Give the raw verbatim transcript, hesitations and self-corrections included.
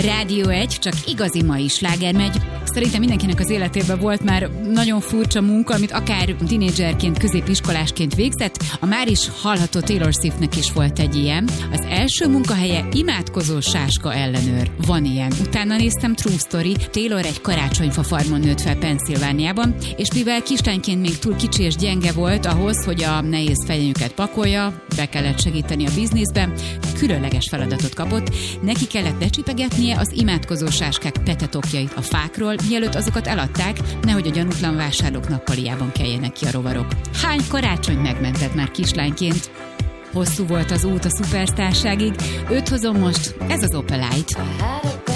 Rádió egy, csak igazi mai sláger megy. Szerintem mindenkinek az életében volt már nagyon furcsa munka, amit akár tinédzserként, középiskolásként végzett. A már is hallható Taylor Swiftnek is volt egy ilyen. Az első munkahelye imádkozó sáska ellenőr. Van ilyen. Utána néztem, True Story. Taylor egy karácsonyfa farmon nőtt fel Pennsylvániában, és mivel kislányként még túl kicsi és gyenge volt ahhoz, hogy a nehéz fenyőket pakolja, be kellett segíteni a bizniszben, különleges feladatot kapott. Neki kellett becsipegetnie az imádkozó sáskák petetokjait a fákról, mielőtt azokat eladták, nehogy a gyanútlan vásárlók nappaliában keljenek ki a rovarok. Hány karácsony megmentett már kislányként? Hosszú volt az út a szupersztárságig. Őt hozom most, ez az Opalite.